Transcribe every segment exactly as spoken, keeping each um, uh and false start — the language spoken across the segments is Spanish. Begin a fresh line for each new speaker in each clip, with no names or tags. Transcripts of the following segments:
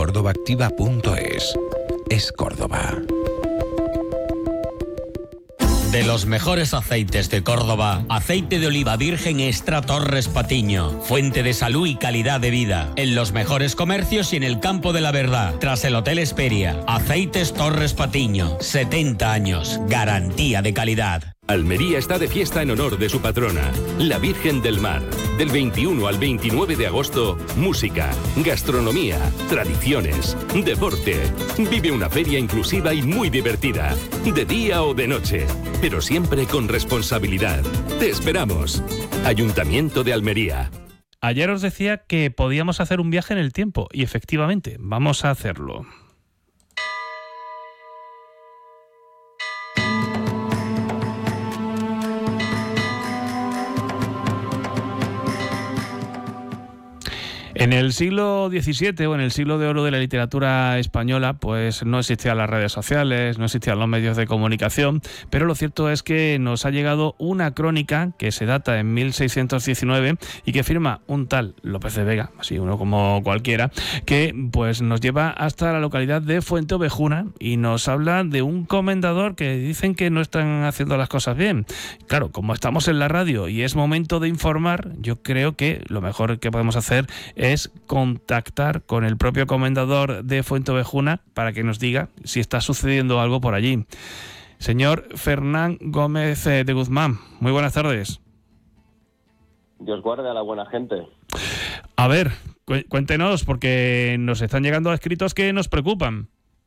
córdoba activa punto es. Es Córdoba.
De los mejores aceites de Córdoba, aceite de oliva virgen extra Torres Patiño. Fuente de salud y calidad de vida. En los mejores comercios y en el campo de la verdad. Tras el Hotel Esperia. Aceites Torres Patiño. setenta años. Garantía de calidad.
Almería está de fiesta en honor de su patrona, la Virgen del Mar. Del veintiuno al veintinueve de agosto, música, gastronomía, tradiciones, deporte. Vive una feria inclusiva y muy divertida, de día o de noche, pero siempre con responsabilidad. Te esperamos. Ayuntamiento de Almería.
Ayer os decía que podíamos hacer un viaje en el tiempo y efectivamente, vamos a hacerlo. En el siglo diecisiete o en el siglo de oro de la literatura española, pues no existían las redes sociales, no existían los medios de comunicación, pero lo cierto es que nos ha llegado una crónica que se data en mil seiscientos diecinueve y que firma un tal López de Vega, así uno como cualquiera, que pues nos lleva hasta la localidad de Fuenteovejuna y nos habla de un comendador que dicen que no están haciendo las cosas bien. Claro, como estamos en la radio y es momento de informar, yo creo que lo mejor que podemos hacer es es contactar con el propio comendador de Fuenteovejuna para que nos diga si está sucediendo algo por allí. Señor Fernán Gómez de Guzmán, muy buenas tardes.
Dios guarde a la buena gente.
A ver, cu- cuéntenos, porque nos están llegando escritos que nos preocupan.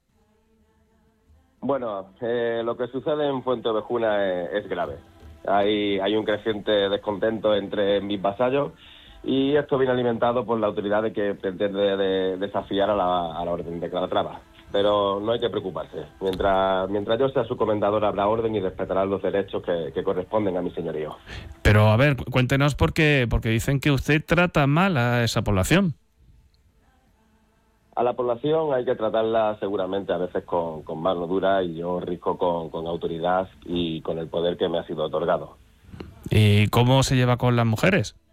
Bueno, eh, lo que sucede en Fuenteovejuna es, es grave. Hay, hay un creciente descontento entre mis vasallos. Y esto viene alimentado por la autoridad de que pretende de desafiar a la, a la orden de Calatrava. Pero no hay que preocuparse. Mientras mientras yo sea su comendador habrá orden y respetarán los derechos que, que corresponden a mi señorío.
Pero a ver, cuéntenos por qué, porque dicen que usted trata mal a esa población.
A la población hay que tratarla seguramente a veces con, con mano dura y yo risco con, con autoridad y con el poder que me ha sido otorgado.
¿Y cómo se lleva con las mujeres?